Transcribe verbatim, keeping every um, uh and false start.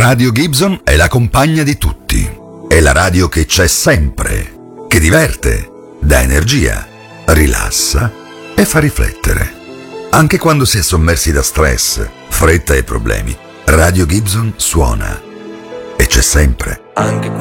Radio Gibson è la compagna di tutti. È la radio che c'è sempre, che diverte, dà energia, rilassa e fa riflettere. Anche quando si è sommersi da stress, fretta e problemi, Radio Gibson suona e c'è sempre. Anche